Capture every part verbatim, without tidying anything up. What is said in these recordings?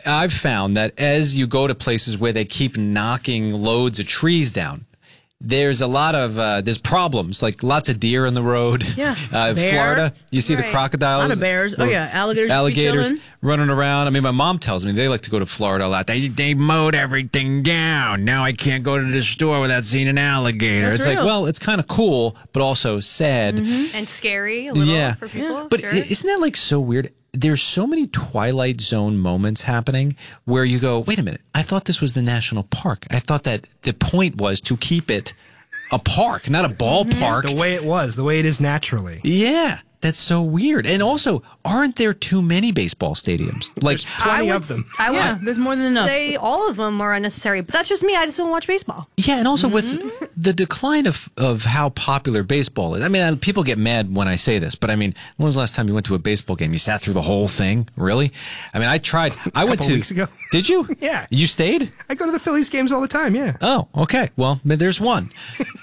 I've found that as you go to places where they keep knocking loads of trees down, there's a lot of, uh, there's problems, like lots of deer in the road. Yeah. Uh, Bear. Florida, you see Right. the crocodiles. A lot of bears. Oh, yeah. Alligators. Alligators chilling. running around. I mean, my mom tells me they like to go to Florida a lot. They, they mowed everything down. Now I can't go to the store without seeing an alligator. That's it's like, real. well, it's kind of cool, but also sad. Mm-hmm. And scary a little Yeah. for people. But sure. isn't that like so weird? There's so many Twilight Zone moments happening where you go, wait a minute, I thought this was the national park. I thought that the point was to keep it a park, not a ballpark. The way it was, the way it is naturally. Yeah, that's so weird. And also, aren't there too many baseball stadiums? Like There's plenty I of would, them. I would Yeah, there's more than enough. say all of them are unnecessary, but that's just me. I just don't watch baseball. Yeah, and also with the decline of, of how popular baseball is. I mean, people get mad when I say this, but I mean, when was the last time you went to a baseball game? You sat through the whole thing? Really? I mean, I tried. I went couple to. weeks ago. Did you? Yeah. You stayed? I go to the Phillies games all the time, yeah. Oh, okay. Well, there's one.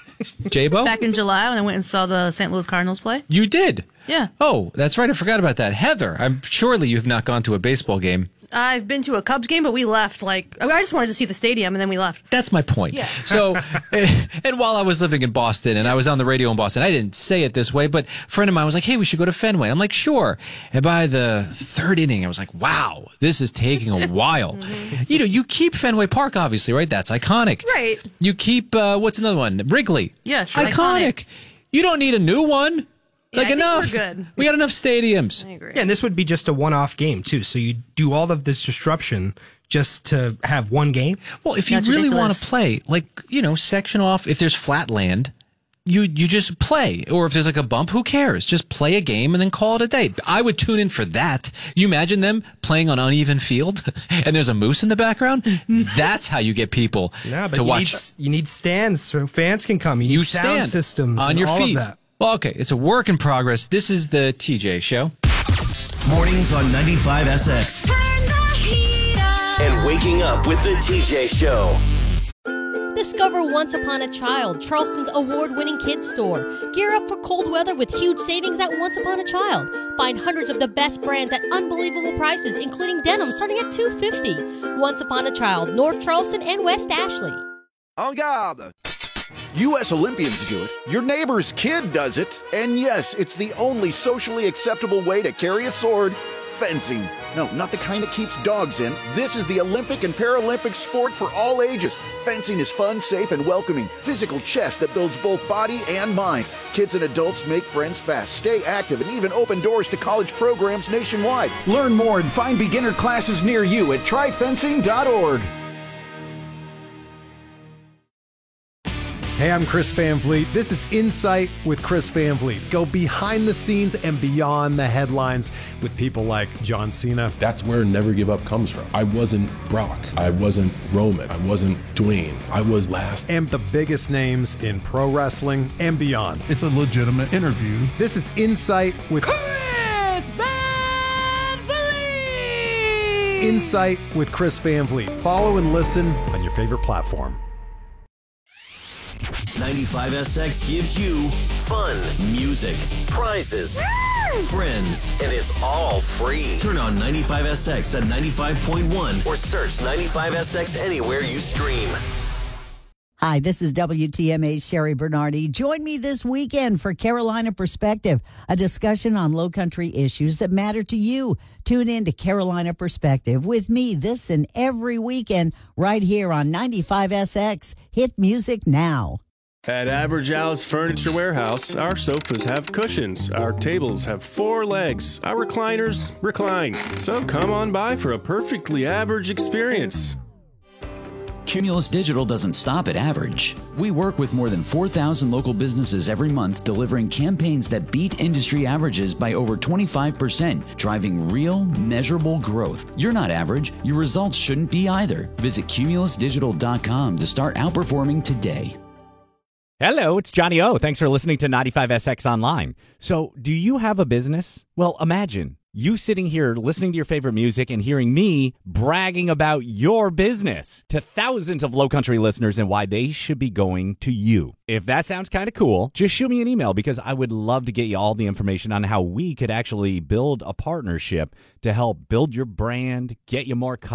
J-Bo? Back in July when I went and saw the Saint Louis Cardinals play. You did? Yeah. Oh, that's right. I forgot about that. Heather, I'm surely you have not gone to a baseball game. I've been to a Cubs game, but we left. Like I just wanted to see the stadium, and then we left. That's my point. Yeah. So, and while I was living in Boston and I was on the radio in Boston, I didn't say it this way, but a friend of mine was like, hey, we should go to Fenway. I'm like, sure. And by the third inning, I was like, wow, this is taking a while. mm-hmm. You know, you keep Fenway Park, obviously, right? That's iconic. Right. You keep, uh, what's another one? Wrigley. Yes, Iconic. iconic. You don't need a new one. Yeah, Like I think enough. we're good. We got enough stadiums. I agree. Yeah, and this would be just a one-off game, too. So you do all of this disruption just to have one game? Well, if you That's really want ridiculous. to play, like, you know, section off, if there's flat land, you you just play. Or if there's like a bump, who cares? Just play a game and then call it a day. I would tune in for that. You imagine them playing on uneven field and there's a moose in the background? That's how you get people No, but to you watch. Need, you need stands so fans can come. You need You sound stand systems on and your all feet. of that. Well, okay, it's a work in progress. This is the T J Show. Mornings on ninety-five S X. Turn the heat up. And waking up with the T J Show. Discover Once Upon a Child, Charleston's award-winning kids store. Gear up for cold weather with huge savings at Once Upon a Child. Find hundreds of the best brands at unbelievable prices, including denim starting at two hundred fifty dollars. Once Upon a Child, North Charleston and West Ashley. En garde! U S Olympians do it, your neighbor's kid does it, and yes, it's the only socially acceptable way to carry a sword, fencing. No, not the kind that keeps dogs in. This is the Olympic and Paralympic sport for all ages. Fencing is fun, safe, and welcoming. Physical chess that builds both body and mind. Kids and adults make friends fast, stay active, and even open doors to college programs nationwide. Learn more and find beginner classes near you at try fencing dot org. Hey, I'm Chris Van Vliet. This is Insight with Chris Van Vliet. Go behind the scenes and beyond the headlines with people like John Cena. That's where Never Give Up comes from. I wasn't Brock. I wasn't Roman. I wasn't Dwayne. I was last. And the biggest names in pro wrestling and beyond. It's a legitimate interview. This is Insight with Chris Van Vliet. Insight with Chris Van Vliet. Follow and listen on your favorite platform. ninety-five S X gives you fun, music, prizes, friends, and it's all free. Turn on ninety-five S X at ninety-five point one or search ninety-five S X anywhere you stream. Hi, this is W T M A's Sherry Bernardi. Join me this weekend for Carolina Perspective, a discussion on low country issues that matter to you. Tune in to Carolina Perspective with me this and every weekend right here on ninety-five S X. Hit music now. At Average Al's Furniture Warehouse, our sofas have cushions, our tables have four legs, our recliners recline. So come on by for a perfectly average experience. Cumulus Digital doesn't stop at average. We work with more than four thousand local businesses every month, delivering campaigns that beat industry averages by over twenty-five percent, driving real, measurable growth. You're not average. Your results shouldn't be either. Visit cumulus digital dot com to start outperforming today. Hello, it's Johnny O. Thanks for listening to ninety-five S X Online. So, do you have a business? Well, imagine you sitting here listening to your favorite music and hearing me bragging about your business to thousands of Low Country listeners and why they should be going to you. If that sounds kind of cool, just shoot me an email because I would love to get you all the information on how we could actually build a partnership to help build your brand, get you more customers.